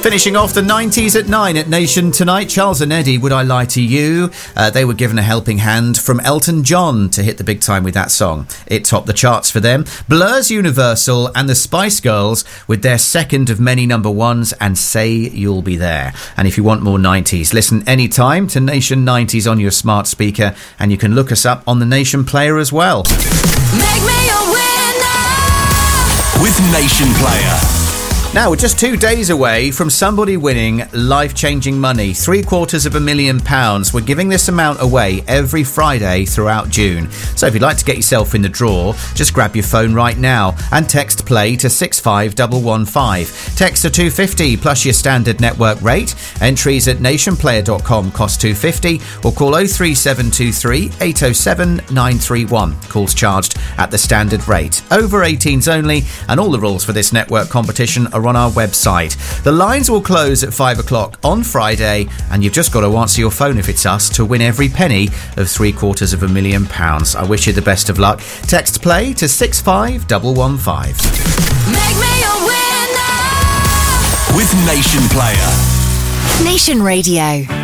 Finishing off the 90s at 9 at Nation tonight, Charles and Eddie, Would I Lie to You? They were given a helping hand from Elton John to hit the big time with that song. It topped the charts for them. Blur's Universal and the Spice Girls with their second of many number ones and Say You'll Be There. And if you want more 90s, listen anytime to Nation 90s on your smart speaker, and you can look us up on the Nation player as well. Make me a winner with Nation Player. Now, we're just 2 days away from somebody winning life-changing money, £750,000. We're giving this amount away every Friday throughout June. So if you'd like to get yourself in the draw, just grab your phone right now and text play to 65115. Text to 250 plus your standard network rate. Entries at nationplayer.com cost £250 or call 03723 807 931. Calls charged at the standard rate. Over 18s only, and all the rules for this network competition are on our website. The lines will close at 5 o'clock on Friday, and you've just got to answer your phone if it's us to win every penny of £750,000. I wish you the best of luck. Text play to 65115. Make me a winner with Nation Player. Nation Radio.